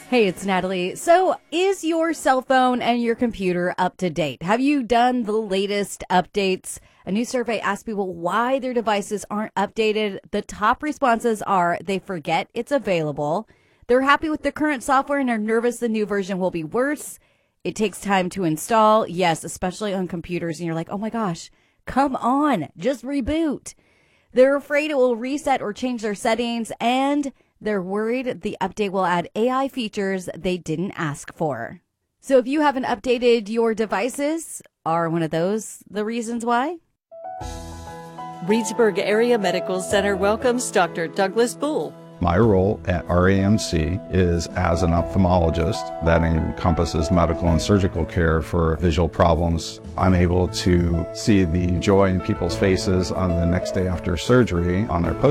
Hey, it's Natalie. So, is your cell phone and your computer up to date? Have you done the latest updates? A new survey asked people why their devices aren't updated. The top responses are they forget it's available, they're happy with the current software and are nervous the new version will be worse. It takes time to install. Yes, especially on computers. And you're like, oh my gosh, come on, just reboot. They're afraid it will reset or change their settings, and they're worried the update will add AI features they didn't ask for. So if you haven't updated your devices, are one of those the reasons why? Reedsburg Area Medical Center welcomes Dr. Douglas Bull. My role at RAMC is as an ophthalmologist that encompasses medical and surgical care for visual problems. I'm able to see the joy in people's faces on the next day after surgery on their post